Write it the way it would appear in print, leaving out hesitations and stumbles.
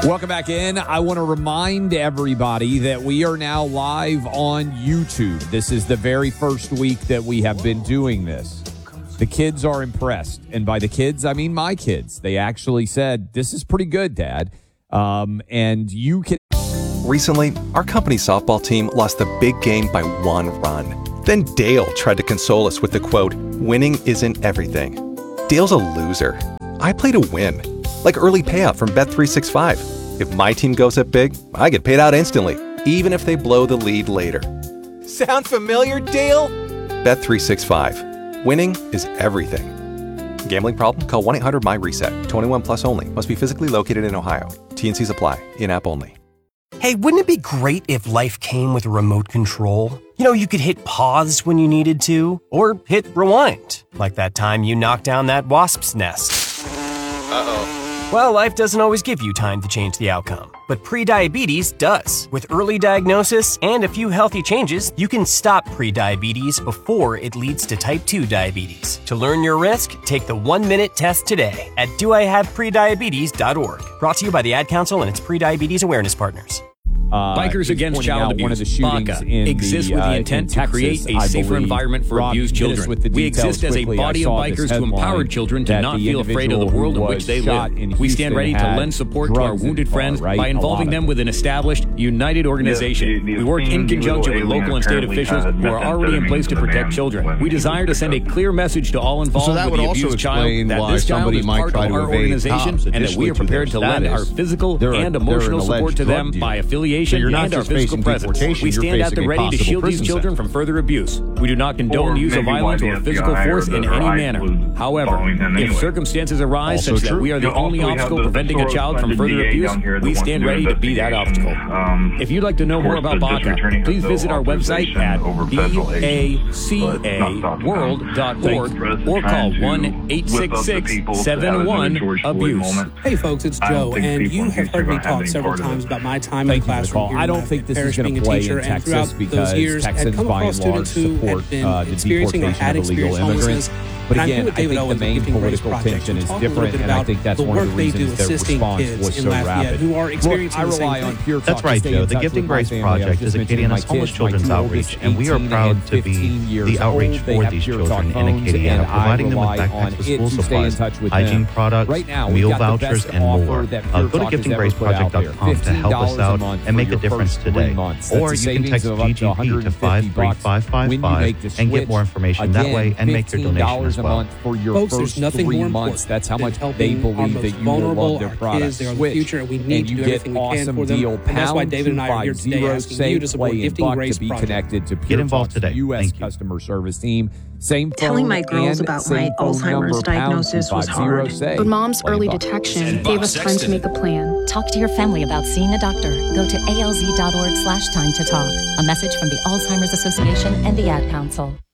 Welcome back in. I want to remind everybody that we are now live on YouTube. This is the very first week that we have been doing this. The kids are impressed. And by the kids, I mean my kids. They actually said, this is pretty good, Dad. And you can... Recently, our company softball team lost the big game by 1 run. Then Dale tried to console us with the quote, "Winning isn't everything." Dale's a loser. I play to win. Like early payout from Bet365. If my team goes up big, I get paid out instantly, even if they blow the lead later. Sound familiar, Dale? Bet365. Winning is everything. Gambling problem? Call 1-800-MY-RESET. 21 plus only. Must be physically located in Ohio. T&Cs apply. In-app only. Hey, wouldn't it be great if life came with a remote control? You know, you could hit pause when you needed to, or hit rewind, like that time you knocked down that wasp's nest. Uh-oh. Well, life doesn't always give you time to change the outcome, but prediabetes does. With early diagnosis and a few healthy changes, you can stop prediabetes before it leads to type 2 diabetes. To learn your risk, take the 1-minute test today at doihaveprediabetes.org. Brought to you by the Ad Council and its prediabetes awareness partners. Bikers Against Child Abuse, BACA, exists with the intent to create a safer environment for abused children. We exist as a body of bikers to empower children to not feel afraid of the world in which they live. We stand ready to lend support to our wounded friends by involving them with an established, united organization. We work in conjunction with local and state officials who are already in place to protect children. We desire to send a clear message to all involved with the abused child that this child is part of our organization and that we are prepared to lend our physical and emotional support to them by affiliation. So you're not and our physical presence. We stand at the ready to shield these children from further abuse. We do not condone use of violence or physical force in any manner. However, if circumstances arise such that we are the only obstacle preventing a child from further abuse, we stand ready to be that obstacle. If you'd like to know more about BACA, please visit our website at bacaworld.org or call 1-866-71-ABUSE. Hey folks, it's Joe, and you have heard me talk several times about my time in the classroom. I don't think this is going to play in Texas because Texans, by and large, support the deportation of illegal immigrants. But again, I think the main political tension is different, and I think that's one of the reasons their response was so rapid. Look, I rely on Pure Talk. That's right, Joe. The Gifting Grace Project is Acadiana's homeless children's outreach, and we are proud to be the outreach for these children in Acadiana, providing them with backpacks with school supplies, hygiene products, meal vouchers, and more. Go to giftinggraceproject.com to help us out and make a difference today. Or you can text GGP to 53555 and get more information that way and make your donation as well. Month for your Folks, first there's nothing 3 more months. important That's how much than they believe that you will love their our product. kids, they are the future, and we need to do everything we can awesome for them. Deal. And that's why David and I are here today asking you to support Gifting Grace to be connected to Pure Get involved Talk's today. U.S. customer service team. Same Telling my girls about my Alzheimer's diagnosis was hard, but Mom's early detection gave us time to make a plan. Talk to your family about seeing a doctor. Go to alz.org/time to talk. A message from the Alzheimer's Association and the Ad Council.